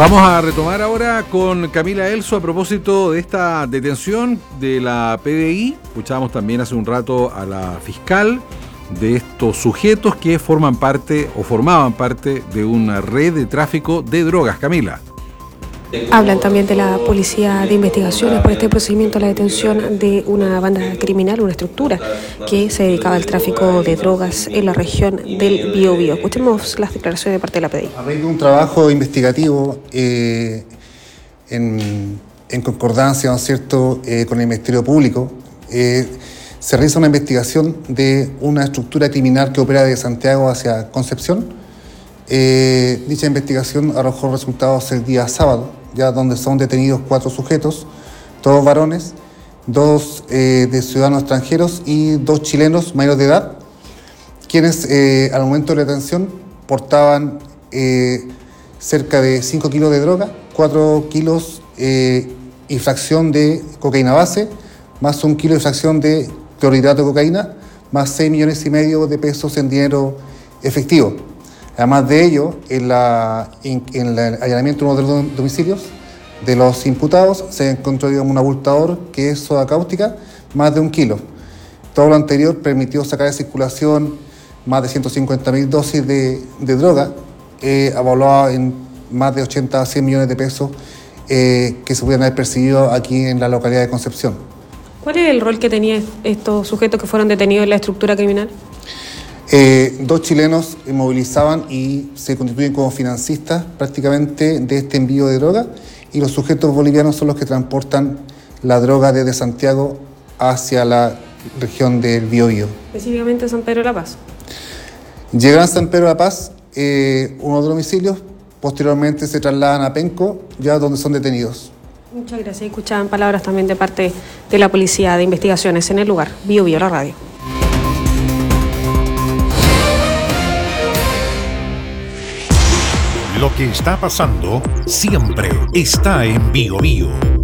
Vamos a retomar ahora con Camila Elso a propósito de esta detención de la PDI. Escuchábamos también hace un rato a la fiscal de estos sujetos que formaban parte de una red de tráfico de drogas. Camila. Hablan también de la Policía de Investigaciones por este procedimiento a la detención de una banda criminal, una estructura que se dedicaba al tráfico de drogas en la región del Biobío. Escuchemos las declaraciones de parte de la PDI. A raíz de un trabajo investigativo en concordancia, ¿no es cierto?, con el Ministerio Público, se realiza una investigación de una estructura criminal que opera de Santiago hacia Concepción. Dicha investigación arrojó resultados el día sábado, ya donde son detenidos 4 sujetos, 2 varones, 2 de ciudadanos extranjeros y 2 chilenos mayores de edad, quienes al momento de la detención portaban cerca de 5 kilos de droga, 4 kilos y fracción de cocaína base, más 1 kilo y fracción de clorhidrato de cocaína, más 6,5 millones de pesos en dinero efectivo. Además de ello, en el allanamiento de uno de los domicilios de los imputados se encontró, un abultador que es soda cáustica, más de 1 kilo. Todo lo anterior permitió sacar de circulación más de 150.000 dosis de droga, evaluada en más de 80 a 100 millones de pesos que se pudieran haber percibido aquí en la localidad de Concepción. ¿Cuál es el rol que tenían estos sujetos que fueron detenidos en la estructura criminal? 2 chilenos movilizaban y se constituyen como financistas prácticamente de este envío de droga, y los sujetos bolivianos son los que transportan la droga desde Santiago hacia la región del Biobío. Específicamente San Pedro de la Paz. Llegan a San Pedro de la Paz uno de los domicilios, posteriormente se trasladan a Penco, ya donde son detenidos. Muchas gracias. Escuchaban palabras también de parte de la Policía de Investigaciones en el lugar. Biobío, la radio. Lo que está pasando siempre está en Biobío.